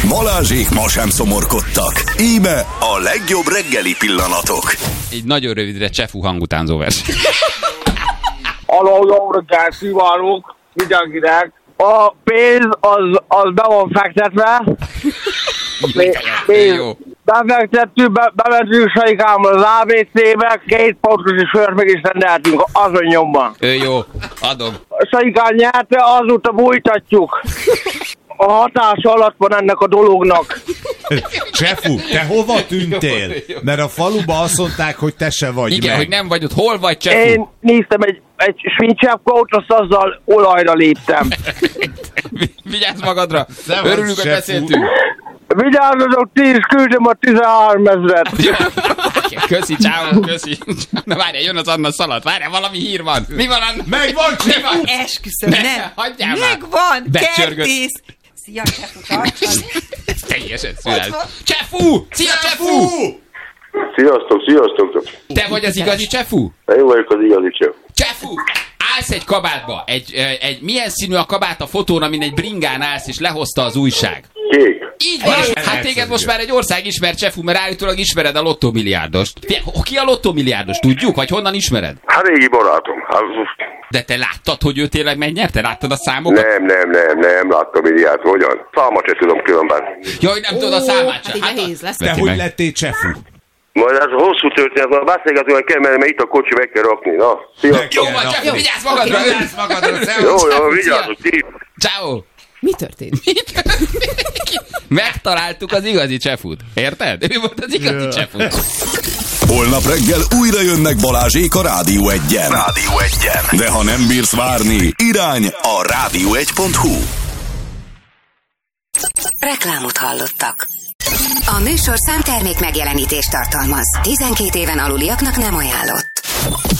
Balázsék ma sem szomorkodtak. Íme a legjobb reggeli pillanatok. Egy nagyon rövidre Csefu hangutánzó vers. Aló, jó reggelt kívánok mindenkinek. A pénz az be van fektetve. Jó. Befektettük, bementünk Saikámmal az ABC-be, 2 pontos sört meg is rendeltünk azon nyomban. Jó, adom. Saikán nyerte, azóta bújtatjuk. A hatása alatt van ennek a dolognak. Csefu, te hova tűntél? Mert a faluba azt mondták, hogy te se vagy. Igen, meg. hogy nem vagy ott. Hol vagy, Csefu? Én néztem egy svincsepkót, azt azzal olajra léptem. Vigyázz magadra. Szevasz, Örülünk, hogy Csefu. beszéltünk. Vigyázzatok, ti is küldöm a 13 000-et. Köszi, ciao, köszi. Na várjál, jön az Anna szalat. Várjál, valami hír van. Mi van, Anna? Megvan, Csefu! Esküszöm, nem. Hagyjál már. Megvan, Becsörgött. Kertész. Szia, Csefu, tartsad. Ez teljesen szület. Csefu! Szia, Csefu! Sziasztok! Te vagy az igazi Csefu? Én vagyok az igazi Csefu. Csefu! Állsz egy kabátba. Milyen színű a kabát a fotón, amin egy bringán állsz, és lehozta az újság? Kék. Így van, és hát téged most már egy ország ismer, Csefu, mert állítólag ismered a lottómilliárdost. Ki a lottómilliárdos, tudjuk? Vagy honnan ismered? Hát régi barátom. Hát, De te láttad, hogy ő tényleg megnyerte? Láttad a számokat? nem láttam ilyet. Hogyan? Számot se tudom különben. Jaj, nem tudod a számát Hát sem. így nehéz lesz. Te hogy lettél Csefu? Majd ez hosszú történet, majd beszélgetünk, kell menni, mert itt a kocsi meg kell rakni. Na, sziasztok. Jó van, Csefu, vigyázz magadra! Vigyázz magadra, Jó, szevasz. vigyázzatok, ti. Ciao. Mi történt? Megtaláltuk az igazi Csefut. Érted? Ő volt az igazi Csefu. Holnap reggel újra jönnek Balázsék a Rádió 1-en. De ha nem bírsz várni, irány a rádió1.hu. Reklámot hallottak. A műsorszám termék megjelenítést tartalmaz. 12 éven aluliaknak nem ajánlott.